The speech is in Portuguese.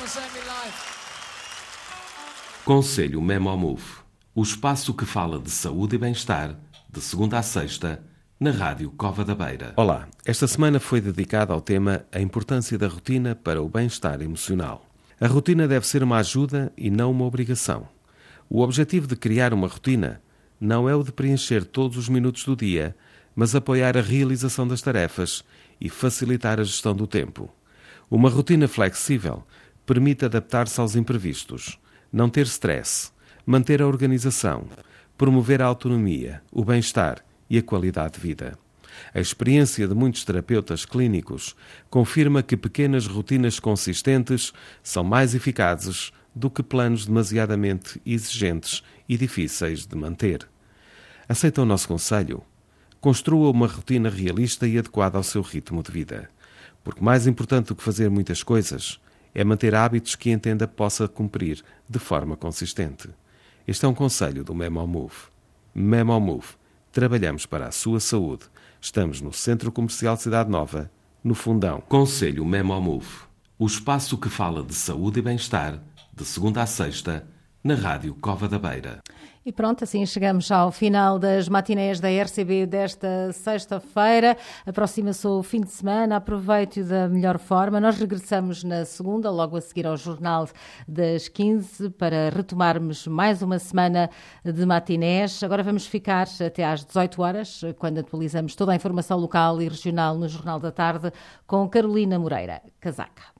Conselho Memomove, o espaço que fala de saúde e bem-estar, de segunda a sexta, na Rádio Cova da Beira. Olá, esta semana foi dedicada ao tema A importância da rotina para o bem-estar emocional. A rotina deve ser uma ajuda e não uma obrigação. O objetivo de criar uma rotina não é o de preencher todos os minutos do dia, mas apoiar a realização das tarefas e facilitar a gestão do tempo. Uma rotina flexível permite adaptar-se aos imprevistos, não ter stress, manter a organização, promover a autonomia, o bem-estar e a qualidade de vida. A experiência de muitos terapeutas clínicos confirma que pequenas rotinas consistentes são mais eficazes do que planos demasiadamente exigentes e difíceis de manter. Aceita o nosso conselho? Construa uma rotina realista e adequada ao seu ritmo de vida. Porque mais importante do que fazer muitas coisas é manter hábitos que entenda possa cumprir de forma consistente. Este é um conselho do Memomove. Memomove. Trabalhamos para a sua saúde. Estamos no Centro Comercial Cidade Nova, no Fundão. Conselho Memomove, o espaço que fala de saúde e bem-estar, de segunda a sexta, na Rádio Cova da Beira. E pronto, assim chegamos ao final das matinés da RCB desta sexta-feira. Aproxima-se o fim de semana, aproveite-o da melhor forma. Nós regressamos na segunda, logo a seguir ao Jornal das 15, para retomarmos mais uma semana de matinés. Agora vamos ficar até às 18 horas, quando atualizamos toda a informação local e regional no Jornal da Tarde, com Carolina Moreira Casaca.